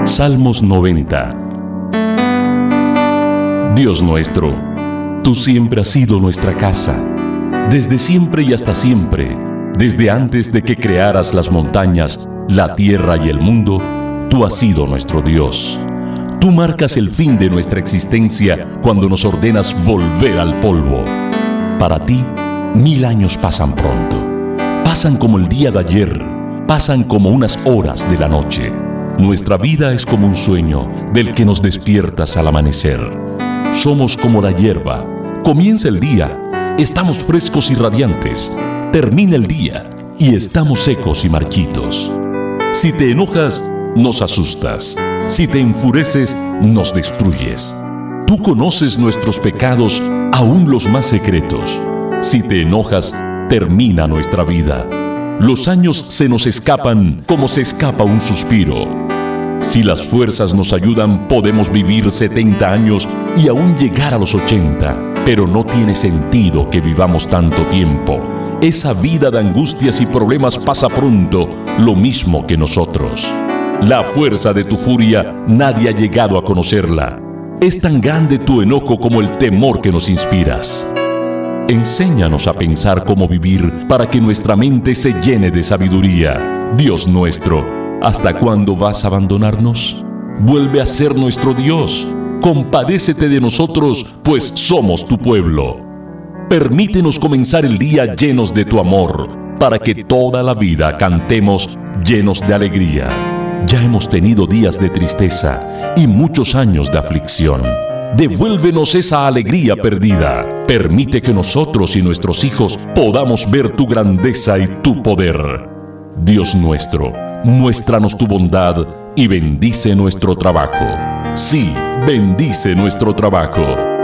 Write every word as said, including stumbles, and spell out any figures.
Salmos noventa. Dios nuestro, tú siempre has sido nuestra casa, desde siempre y hasta siempre, desde antes de que crearas las montañas, la tierra y el mundo, tú has sido nuestro Dios. Tú marcas el fin de nuestra existencia cuando nos ordenas volver al polvo. Para ti, mil años pasan pronto, pasan como el día de ayer, pasan como unas horas de la noche. Nuestra vida es como un sueño del que nos despiertas al amanecer. Somos como la hierba. Comienza el día, estamos frescos y radiantes. Termina el día y estamos secos y marchitos. Si te enojas, nos asustas. Si te enfureces, nos destruyes. Tú conoces nuestros pecados, aún los más secretos. Si te enojas, termina nuestra vida. Los años se nos escapan como se escapa un suspiro. Si las fuerzas nos ayudan, podemos vivir setenta años y aún llegar a los ochenta. Pero no tiene sentido que vivamos tanto tiempo. Esa vida de angustias y problemas pasa pronto, lo mismo que nosotros. La fuerza de tu furia, nadie ha llegado a conocerla. Es tan grande tu enojo como el temor que nos inspiras. Enséñanos a pensar cómo vivir para que nuestra mente se llene de sabiduría. Dios nuestro, ¿hasta cuándo vas a abandonarnos? Vuelve a ser nuestro Dios. Compadécete de nosotros, pues somos tu pueblo. Permítenos comenzar el día llenos de tu amor, para que toda la vida cantemos llenos de alegría. Ya hemos tenido días de tristeza y muchos años de aflicción. Devuélvenos esa alegría perdida. Permite que nosotros y nuestros hijos podamos ver tu grandeza y tu poder. Dios nuestro, muéstranos tu bondad y bendice nuestro trabajo. Sí, bendice nuestro trabajo.